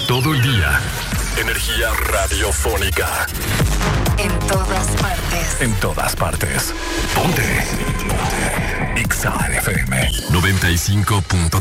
Todo el día. Energía radiofónica. En todas partes. En todas partes. Ponte. Ponte. Exa FM 95.